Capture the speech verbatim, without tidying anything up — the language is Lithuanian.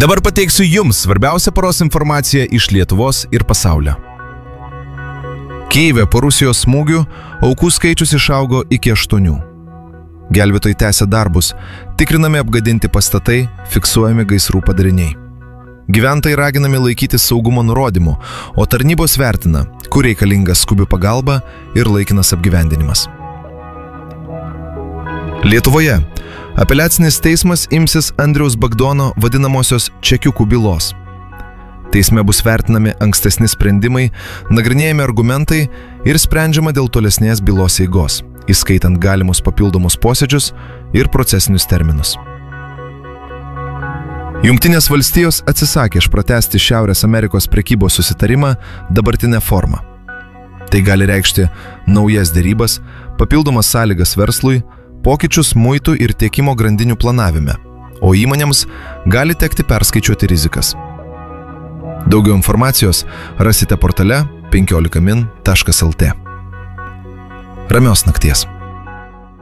Dabar pateiksiu jums svarbiausią paros informaciją iš Lietuvos ir pasaulio. Kijeve po Rusijos smūgių aukų skaičius išaugo iki aštuonių. Gelbėtojai tęsia darbus, tikrinami apgadinti pastatai, fiksuojami gaisrų padariniai. Gyventojai raginami laikytis saugumo nurodymų, o tarnybos vertina, kur reikalinga skubi pagalba ir laikinas apgyvendinimas. Lietuvoje apeliacinis teismas imsis Andriaus Bagdono vadinamosios čekiukų bylos. Teisme bus vertinami ankstesni sprendimai, nagrinėjami argumentai ir sprendžiama dėl tolesnės bylos eigos, įskaitant galimus papildomus posėdžius ir procesinius terminus. Jungtinės valstijos atsisakė išpratęsti Šiaurės Amerikos prekybos susitarimą dabartinę formą. Tai gali reikšti naujas derybas, papildomas sąlygas verslui, pokyčius muitų ir tiekimo grandinių planavime, o įmonėms gali tekti perskaičiuoti rizikas. Daugiau informacijos rasite portale penkiolika min taškas lt. Ramios nakties.